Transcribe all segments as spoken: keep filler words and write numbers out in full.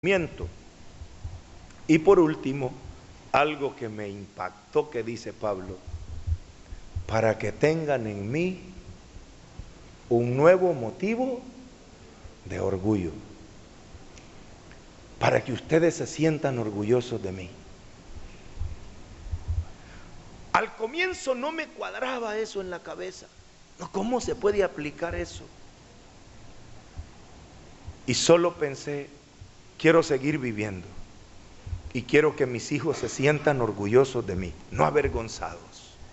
miento. Y por último, algo que me impactó que dice Pablo: para que tengan en mí un nuevo motivo de orgullo, para que ustedes se sientan orgullosos de mí. Al comienzo no me cuadraba eso en la cabeza. ¿Cómo se puede aplicar eso? Y solo pensé, quiero seguir viviendo y quiero que mis hijos se sientan orgullosos de mí, no avergonzados.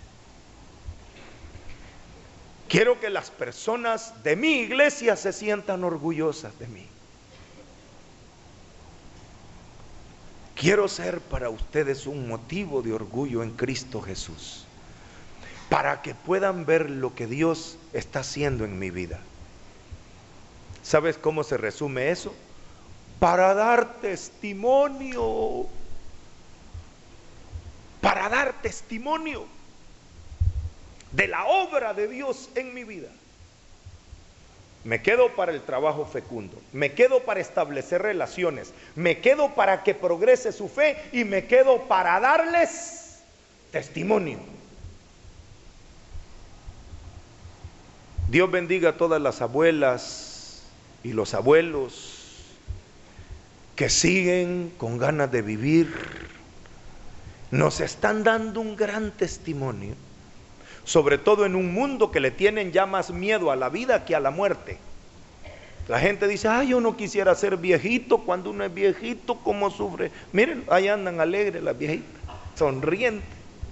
Quiero que las personas de mi iglesia se sientan orgullosas de mí. Quiero ser para ustedes un motivo de orgullo en Cristo Jesús, para que puedan ver lo que Dios está haciendo en mi vida. ¿Sabes cómo se resume eso? Para dar testimonio, para dar testimonio de la obra de Dios en mi vida. Me quedo para el trabajo fecundo, me quedo para establecer relaciones, me quedo para que progrese su fe y me quedo para darles testimonio. Dios bendiga a todas las abuelas y los abuelos que siguen con ganas de vivir. Nos están dando un gran testimonio, sobre todo en un mundo que le tienen ya más miedo a la vida que a la muerte. La gente dice, ay, yo no quisiera ser viejito. Cuando uno es viejito, ¿cómo sufre? Miren, ahí andan alegres las viejitas, sonrientes.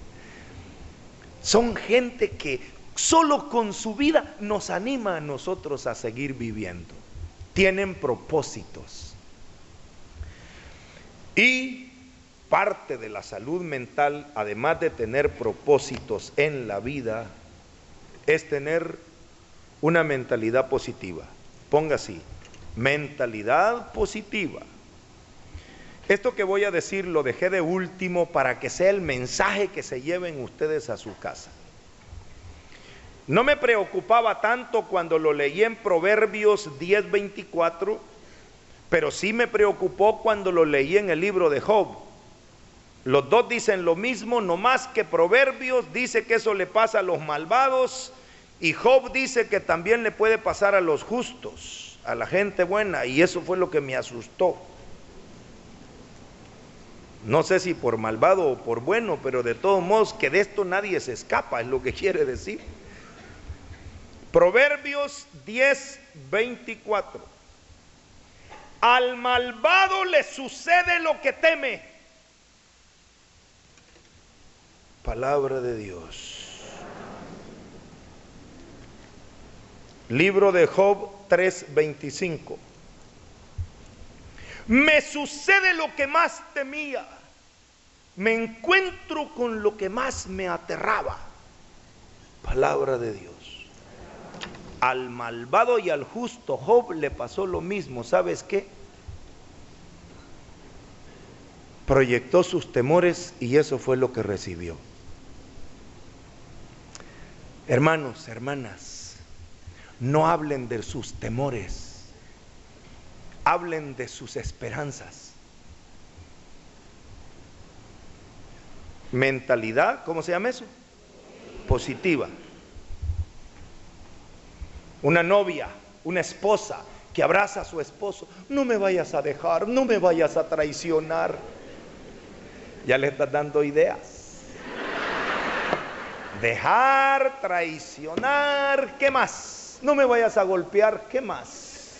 Son gente que solo con su vida nos anima a nosotros a seguir viviendo. Tienen propósitos. Y parte de la salud mental, además de tener propósitos en la vida, es tener una mentalidad positiva. Ponga así, mentalidad positiva. Esto que voy a decir lo dejé de último para que sea el mensaje que se lleven ustedes a su casa. No me preocupaba tanto cuando lo leí en Proverbios diez veinticuatro, pero sí me preocupó cuando lo leí en el libro de Job. Los dos dicen lo mismo, no más que Proverbios dice que eso le pasa a los malvados y Job dice que también le puede pasar a los justos, a la gente buena, y eso fue lo que me asustó. No sé si por malvado o por bueno, pero de todos modos que de esto nadie se escapa, es lo que quiere decir. Proverbios diez veinticuatro. Al malvado le sucede lo que teme. Palabra de Dios. Libro de Job tres veinticinco. Me sucede lo que más temía. Me encuentro con lo que más me aterraba. Palabra de Dios. Al malvado y al justo Job le pasó lo mismo. ¿Sabes qué? Proyectó sus temores y eso fue lo que recibió. Hermanos, hermanas, no hablen de sus temores, hablen de sus esperanzas. Mentalidad, ¿cómo se llama eso? Positiva. Una novia, una esposa que abraza a su esposo, no me vayas a dejar, no me vayas a traicionar. Ya le estás dando ideas. Dejar, traicionar, ¿qué más? No me vayas a golpear, ¿qué más?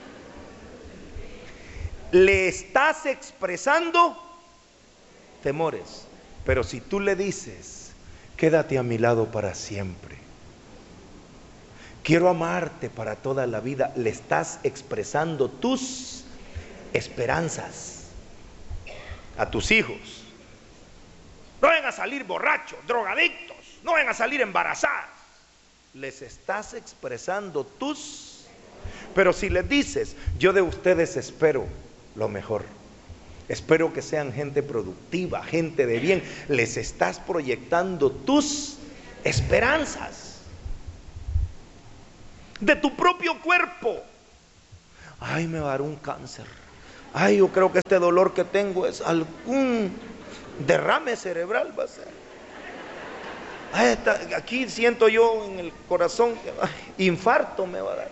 Le estás expresando temores, pero si tú le dices, quédate a mi lado para siempre, quiero amarte para toda la vida, le estás expresando tus esperanzas a tus hijos. No van a salir borrachos, drogadictos, no van a salir embarazadas. Les estás expresando tus... Pero si les dices, yo de ustedes espero lo mejor, espero que sean gente productiva, gente de bien, les estás proyectando tus esperanzas. De tu propio cuerpo. Ay, me va a dar un cáncer. Ay, yo creo que este dolor que tengo es algún derrame cerebral, va a ser. Ay, está, aquí siento yo en el corazón que ay, infarto me va a dar.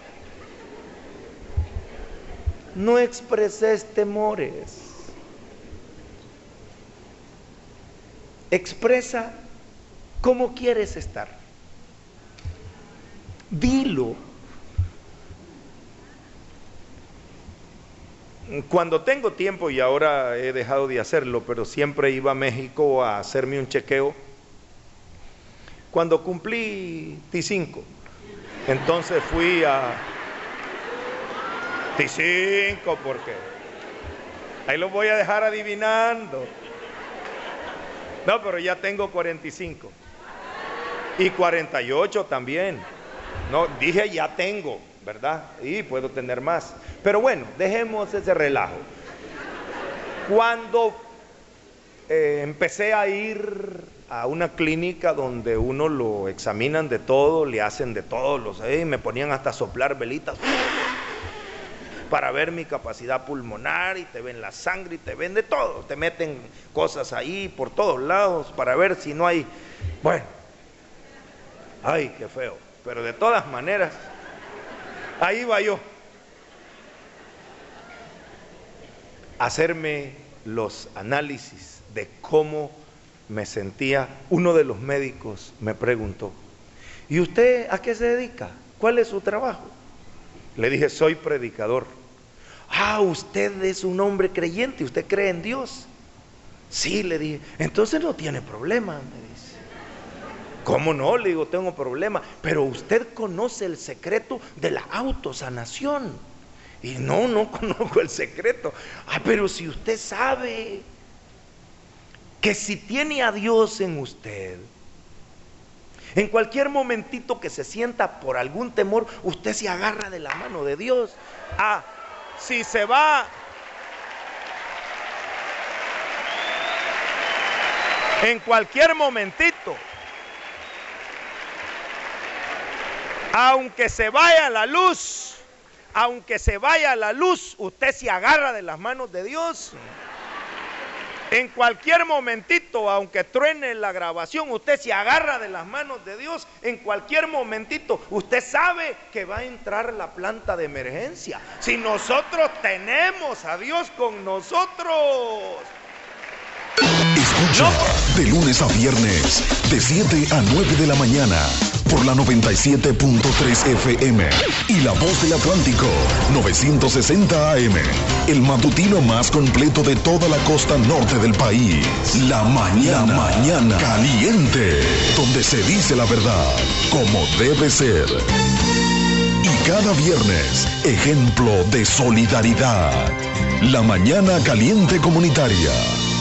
No expreses temores. Expresa cómo quieres estar. Dilo. Cuando tengo tiempo, y ahora he dejado de hacerlo, pero siempre iba a México a hacerme un chequeo. Cuando cumplí T cinco, entonces fui a T cinco, porque ahí lo voy a dejar adivinando. No, pero ya tengo cuarenta y cinco y cuarenta y ocho también. No, dije ya tengo, ¿verdad? Y puedo tener más. Pero bueno, dejemos ese relajo. Cuando eh, empecé a ir a una clínica donde uno lo examinan de todo, le hacen de todo, los, eh, me ponían hasta a soplar velitas para ver mi capacidad pulmonar, y te ven la sangre y te ven de todo, te meten cosas ahí por todos lados para ver si no hay, bueno, ay, qué feo, pero de todas maneras, ahí va yo, a hacerme los análisis de cómo me sentía. Uno de los médicos me preguntó, ¿y usted a qué se dedica? ¿Cuál es su trabajo? Le dije, soy predicador. Ah, usted es un hombre creyente, usted cree en Dios. Sí, le dije, entonces no tiene problema, me dice. ¿Cómo no? Le digo, tengo problema, pero usted conoce el secreto de la autosanación. Y no, no conozco el secreto. Ah, pero si usted sabe que si tiene a Dios en usted, en cualquier momentito que se sienta por algún temor, usted se agarra de la mano de Dios. Ah, si se va, en cualquier momentito, aunque se vaya la luz, aunque se vaya la luz, usted se agarra de las manos de Dios. En cualquier momentito, aunque truene la grabación, usted se agarra de las manos de Dios. En cualquier momentito, usted sabe que va a entrar la planta de emergencia. Si nosotros tenemos a Dios con nosotros. Escucha no. de lunes a viernes, de siete a nueve de la mañana, por la noventa y siete punto tres F M y La Voz del Atlántico, novecientos sesenta A M, el matutino más completo de toda la costa norte del país. La mañana, la mañana caliente, donde se dice la verdad, como debe ser. Y cada viernes, ejemplo de solidaridad. La mañana caliente comunitaria.